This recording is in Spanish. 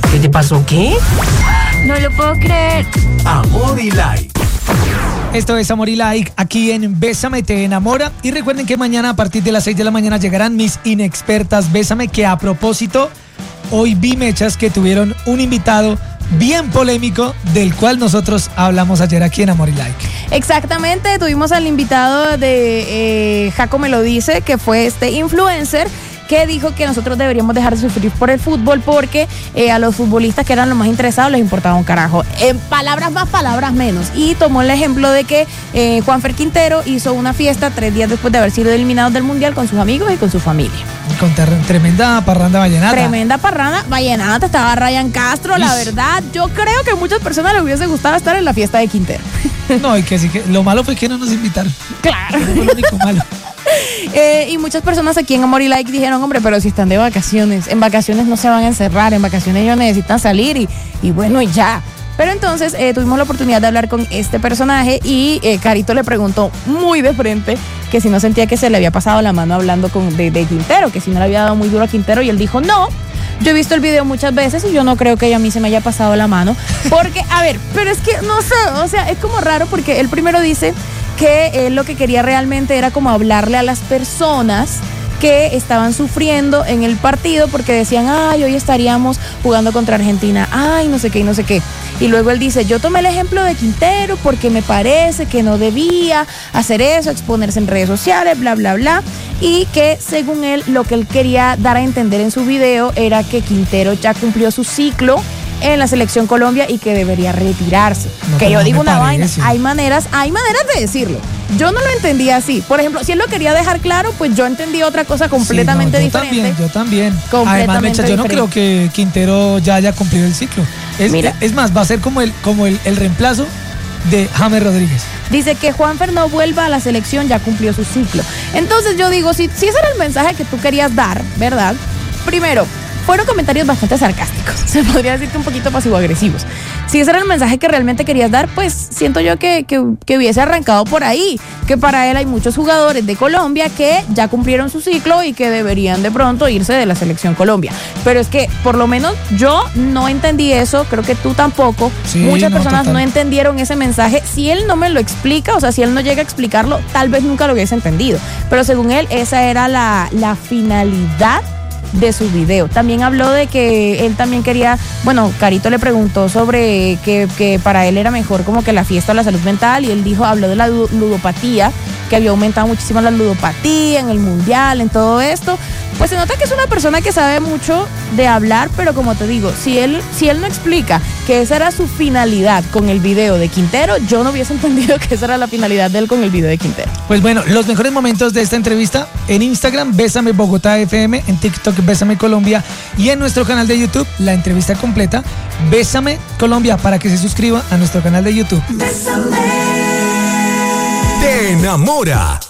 ¿Qué te pasó? ¿Qué? No lo puedo creer. Amor y Like. Esto es Amor y Like, aquí en Bésame Te Enamora. Y recuerden que mañana a partir de las 6 de la mañana llegarán mis inexpertas Bésame, que a propósito, hoy vi, Mechas, que tuvieron un invitado bien polémico del cual nosotros hablamos ayer aquí en Amor y Like. Exactamente, tuvimos al invitado de Jaco Me Lo Dice, que fue este influencer que dijo que nosotros deberíamos dejar de sufrir por el fútbol porque a los futbolistas que eran los más interesados les importaba un carajo. En palabras más, palabras menos. Y tomó el ejemplo de que Juanfer Quintero hizo una fiesta 3 días después de haber sido eliminado del Mundial con sus amigos y con su familia. Con tremenda parranda vallenata. Tremenda parranda vallenata, estaba Ryan Castro, la verdad. Yo creo que a muchas personas les hubiese gustado estar en la fiesta de Quintero. No, y que sí, que lo malo fue que no nos invitaron. Claro. Eso fue lo único malo. Y muchas personas aquí en Amor y Like dijeron, hombre, pero si están de vacaciones, en vacaciones no se van a encerrar, en vacaciones ellos necesitan salir y bueno, y ya. Pero entonces tuvimos la oportunidad de hablar con este personaje y Carito le preguntó muy de frente que si no sentía que se le había pasado la mano hablando de Quintero, que si no le había dado muy duro a Quintero, y él dijo, no, yo he visto el video muchas veces y yo no creo que a mí se me haya pasado la mano, porque, a ver, pero es que no sé, o sea, es como raro porque él primero dice que él lo que quería realmente era como hablarle a las personas que estaban sufriendo en el partido porque decían, ay, hoy estaríamos jugando contra Argentina, ay, no sé qué y no sé qué. Y luego él dice, yo tomé el ejemplo de Quintero porque me parece que no debía hacer eso, exponerse en redes sociales, bla, bla, bla. Y que según él, lo que él quería dar a entender en su video era que Quintero ya cumplió su ciclo en la selección Colombia y que debería retirarse. No, que yo digo una vaina, parece. hay maneras de decirlo. Yo no lo entendía así. Por ejemplo, si él lo quería dejar claro, pues yo entendí otra cosa completamente diferente. Yo también. Completamente Además, Mecha, yo no creo que Quintero ya haya cumplido el ciclo. Es más, va a ser como el reemplazo de James Rodríguez. Dice que Juanfer no vuelva a la selección, ya cumplió su ciclo. Entonces yo digo, si ese era el mensaje que tú querías dar, ¿verdad? Primero, fueron comentarios bastante sarcásticos, se podría decir que un poquito pasivo-agresivos. Si ese era el mensaje que realmente querías dar, pues siento yo que hubiese arrancado por ahí, que para él hay muchos jugadores de Colombia que ya cumplieron su ciclo y que deberían de pronto irse de la selección Colombia. Pero es que por lo menos yo no entendí eso, creo que tú tampoco. Sí, muchas personas total. no entendieron ese mensaje. Si él no me lo explica, o sea, si él no llega a explicarlo, tal vez nunca lo hubiese entendido. Pero según él, esa era la finalidad de su video. También habló de que él también quería, bueno, Carito le preguntó sobre que para él era mejor como que la fiesta o la salud mental, y él habló de la ludopatía, que había aumentado muchísimo la ludopatía en el mundial, en todo esto. Pues se nota que es una persona que sabe mucho de hablar, pero como te digo, si él no explica que esa era su finalidad con el video de Quintero, yo no hubiese entendido que esa era la finalidad de él con el video de Quintero. Pues bueno, los mejores momentos de esta entrevista en Instagram, Bésame Bogotá FM, en TikTok, Bésame Colombia, y en nuestro canal de YouTube, la entrevista completa, Bésame Colombia, para que se suscriba a nuestro canal de YouTube. Te enamora.